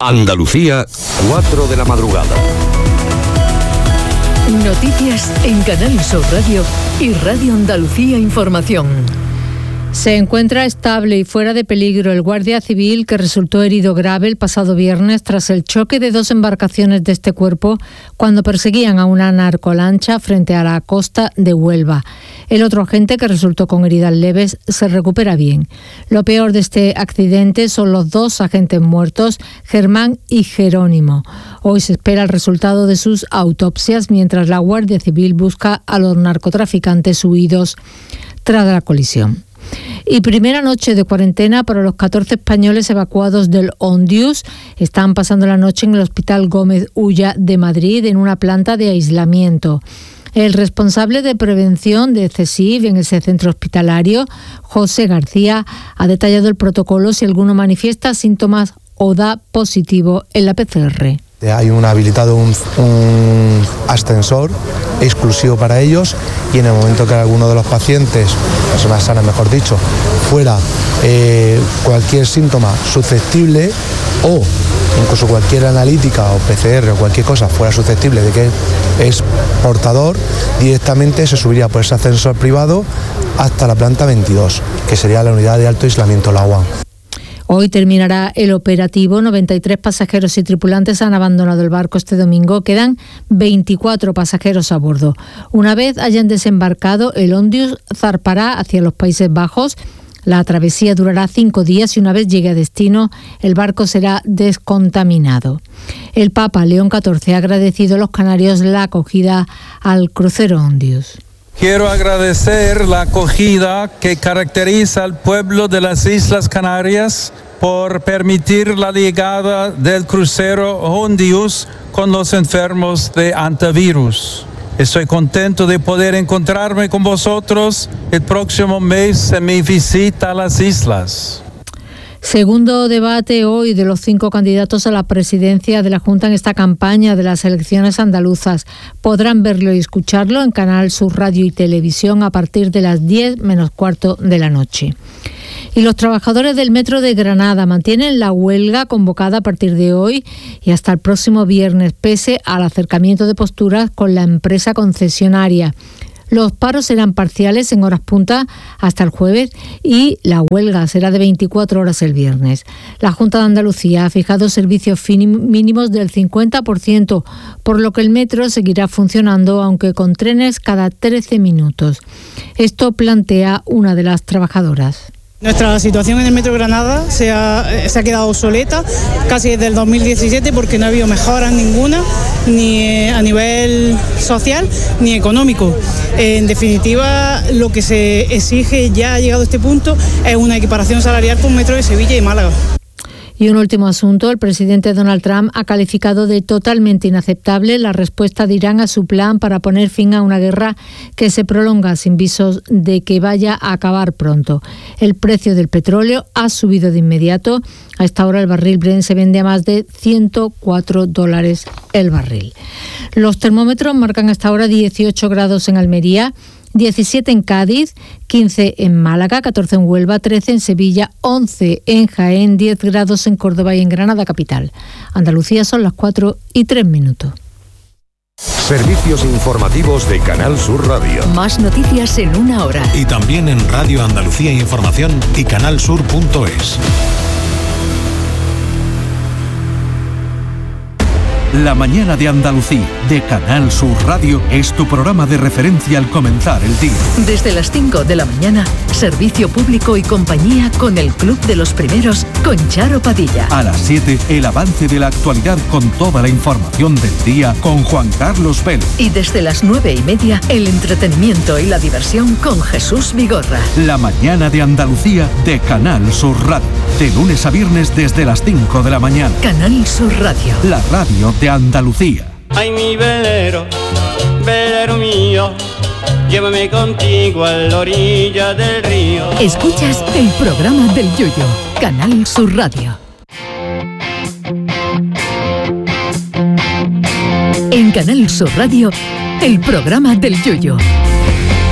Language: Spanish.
Andalucía, 4 de la madrugada. Noticias en Canal Sur Radio y Radio Andalucía Información. Se encuentra estable y fuera de peligro el guardia civil que resultó herido grave el pasado viernes tras el choque de dos embarcaciones de este cuerpo cuando perseguían a una narcolancha frente a la costa de Huelva. El otro agente, que resultó con heridas leves, se recupera bien. Lo peor de este accidente son los dos agentes muertos, Germán y Jerónimo. Hoy se espera el resultado de sus autopsias mientras la Guardia Civil busca a los narcotraficantes huidos tras la colisión. Y primera noche de cuarentena para los 14 españoles evacuados del Òndius. Están pasando la noche en el Hospital Gómez Ulla de Madrid en una planta de aislamiento. El responsable de prevención de CSIC en ese centro hospitalario, José García, ha detallado el protocolo si alguno manifiesta síntomas o da positivo en la PCR. Hay habilitado un ascensor exclusivo para ellos y en el momento que alguno de los pacientes, personas sanas mejor dicho, fuera cualquier síntoma susceptible o incluso cualquier analítica o PCR o cualquier cosa fuera susceptible de que es portador, directamente se subiría por ese ascensor privado hasta la planta 22, que sería la unidad de alto aislamiento, la UAM. Hoy terminará el operativo. 93 pasajeros y tripulantes han abandonado el barco este domingo. Quedan 24 pasajeros a bordo. Una vez hayan desembarcado, el Òndius zarpará hacia los Países Bajos. La travesía durará 5 días y una vez llegue a destino, el barco será descontaminado. El Papa León XIV ha agradecido a los canarios la acogida al crucero Òndius. Quiero agradecer la acogida que caracteriza al pueblo de las Islas Canarias por permitir la llegada del crucero Òndius con los enfermos de antivirus. Estoy contento de poder encontrarme con vosotros el próximo mes en mi visita a las islas. Segundo debate hoy de los 5 candidatos a la presidencia de la Junta en esta campaña de las elecciones andaluzas. Podrán verlo y escucharlo en Canal Sur Radio y Televisión a partir de las 10 menos cuarto de la noche. Y los trabajadores del Metro de Granada mantienen la huelga convocada a partir de hoy y hasta el próximo viernes, pese al acercamiento de posturas con la empresa concesionaria. Los paros serán parciales en horas punta hasta el jueves y la huelga será de 24 horas el viernes. La Junta de Andalucía ha fijado servicios mínimos del 50%, por lo que el metro seguirá funcionando, aunque con trenes cada 13 minutos. Esto plantea una de las trabajadoras. Nuestra situación en el Metro de Granada se ha quedado obsoleta casi desde el 2017 porque no ha habido mejoras ninguna, ni a nivel social ni económico. En definitiva, lo que se exige ya ha llegado a este punto es una equiparación salarial con Metro de Sevilla y Málaga. Y un último asunto, el presidente Donald Trump ha calificado de totalmente inaceptable la respuesta de Irán a su plan para poner fin a una guerra que se prolonga sin visos de que vaya a acabar pronto. El precio del petróleo ha subido de inmediato. A esta hora el barril Brent se vende a más de $104 el barril. Los termómetros marcan hasta ahora 18 grados en Almería, 17 en Cádiz, 15 en Málaga, 14 en Huelva, 13 en Sevilla, 11 en Jaén, 10 grados en Córdoba y en Granada capital. Andalucía son las 4:03. Servicios informativos de Canal Sur Radio. Más noticias en una hora. Y también en Radio Andalucía Información y canalsur.es. La mañana de Andalucía, de Canal Sur Radio, es tu programa de referencia al comenzar el día. Desde las 5 de la mañana, servicio público y compañía con el Club de los Primeros, con Charo Padilla. A las 7, el avance de la actualidad con toda la información del día con Juan Carlos Vélez. Y desde las 9:30, el entretenimiento y la diversión con Jesús Vigorra. La mañana de Andalucía, de Canal Sur Radio. De lunes a viernes desde las 5 de la mañana. Canal Sur Radio. La radio de Andalucía. Ay, mi velero, velero mío, llévame contigo a la orilla del río. Escuchas el programa del Yoyo, Canal Sur Radio. En Canal Sur Radio, el programa del Yoyo.